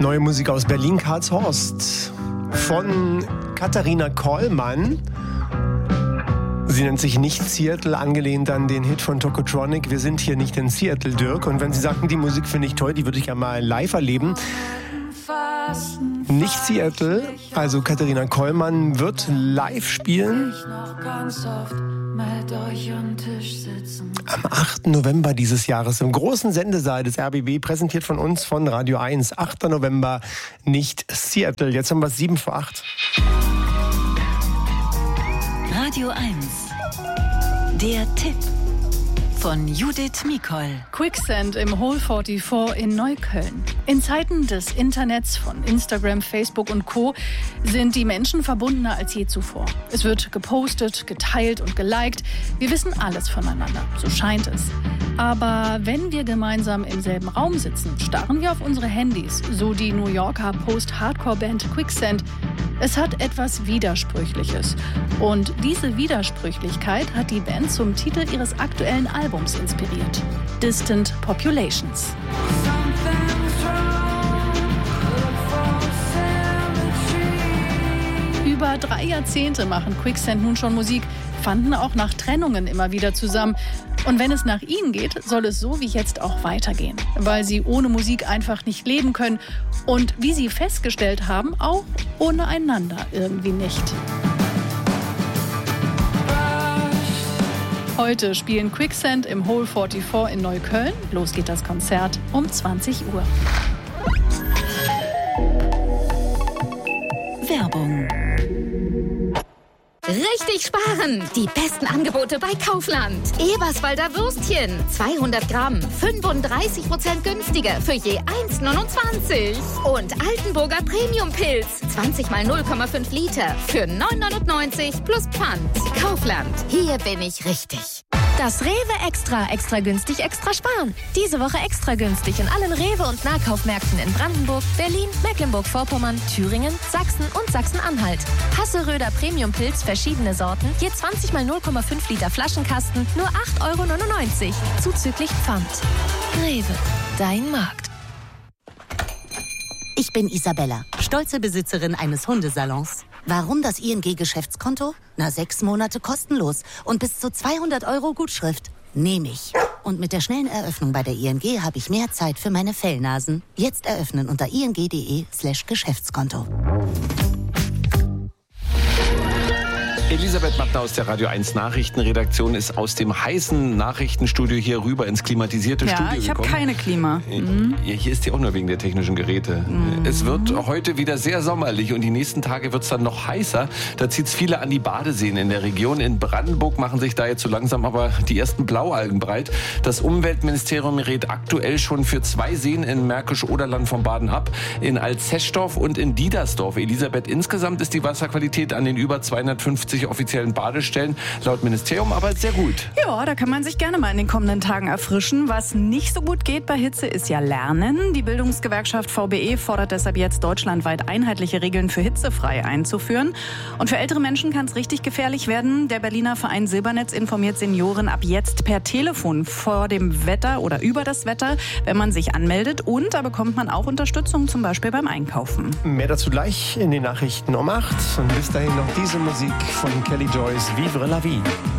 Neue Musik aus Berlin-Karlshorst von Katharina Kollmann. Sie nennt sich nicht Seattle, angelehnt an den Hit von Tokotronic. Wir sind hier nicht in Seattle, Dirk. Und wenn Sie sagen, die Musik finde ich toll, die würde ich ja mal live erleben. Nicht Seattle, also Katharina Kollmann wird live spielen. Am 8. November dieses Jahres im großen Sendesaal des RBB, präsentiert von uns von Radio 1. 8. November, nicht Seattle. Jetzt haben wir es 7 vor 8. Radio 1. Der Tipp von Judith Mikol. Quicksand im Hole 44 in Neukölln. In Zeiten des Internets, von Instagram, Facebook und Co. sind die Menschen verbundener als je zuvor. Es wird gepostet, geteilt und geliked. Wir wissen alles voneinander, so scheint es. Aber wenn wir gemeinsam im selben Raum sitzen, starren wir auf unsere Handys, so die New Yorker Post-Hardcore-Band Quicksand. Es hat etwas Widersprüchliches. Und diese Widersprüchlichkeit hat die Band zum Titel ihres aktuellen Albums inspiriert. Distant Populations. Über 3 Jahrzehnte machen Quicksand nun schon Musik, fanden auch nach Trennungen immer wieder zusammen. Und wenn es nach ihnen geht, soll es so wie jetzt auch weitergehen. Weil sie ohne Musik einfach nicht leben können. Und wie sie festgestellt haben, auch ohne einander irgendwie nicht. Heute spielen Quicksand im Hole 44 in Neukölln. Los geht das Konzert um 20 Uhr. Werbung. Richtig sparen! Die besten Angebote bei Kaufland. Eberswalder Würstchen, 200 Gramm, 35% günstiger für je 1,29. Und Altenburger Premium-Pilz, 20 mal 0,5 Liter für 9,99 plus Pfand. Kaufland, hier bin ich richtig. Das Rewe Extra günstig, extra sparen. Diese Woche extra günstig in allen Rewe- und Nahkaufmärkten in Brandenburg, Berlin, Mecklenburg-Vorpommern, Thüringen, Sachsen und Sachsen-Anhalt. Hasseröder Premium-Pilz, verschiedene Sorten, je 20 mal 0,5 Liter Flaschenkasten, nur 8,99 €, zuzüglich Pfand. Rewe, dein Markt. Ich bin Isabella, stolze Besitzerin eines Hundesalons. Warum das ING-Geschäftskonto? 6 Monate kostenlos und bis zu 200 € Gutschrift. Nehme ich. Und mit der schnellen Eröffnung bei der ING habe ich mehr Zeit für meine Fellnasen. Jetzt eröffnen unter ing.de/Geschäftskonto. Elisabeth Mattner aus der Radio 1 Nachrichtenredaktion ist aus dem heißen Nachrichtenstudio hier rüber ins klimatisierte Studio gekommen. Ja, ich habe keine Klima. Ja, hier ist die auch nur wegen der technischen Geräte. Es wird heute wieder sehr sommerlich und die nächsten Tage wird es dann noch heißer. Da zieht es viele an die Badeseen in der Region. In Brandenburg machen sich da jetzt so langsam aber die ersten Blaualgen breit. Das Umweltministerium rät aktuell schon für 2 Seen in Märkisch-Oderland vom Baden ab. In Alzeschdorf und in Diedersdorf. Elisabeth, insgesamt ist die Wasserqualität an den über 250 offiziellen Badestellen laut Ministerium aber sehr gut. Ja, da kann man sich gerne mal in den kommenden Tagen erfrischen. Was nicht so gut geht bei Hitze, ist ja Lernen. Die Bildungsgewerkschaft VBE fordert deshalb jetzt deutschlandweit einheitliche Regeln für hitzefrei einzuführen. Und für ältere Menschen kann es richtig gefährlich werden. Der Berliner Verein Silbernetz informiert Senioren ab jetzt per Telefon vor dem Wetter oder über das Wetter, wenn man sich anmeldet. Und da bekommt man auch Unterstützung, zum Beispiel beim Einkaufen. Mehr dazu gleich in den Nachrichten um 8. Und bis dahin noch diese Musik von Kelly Joyce, Vivre la Vie.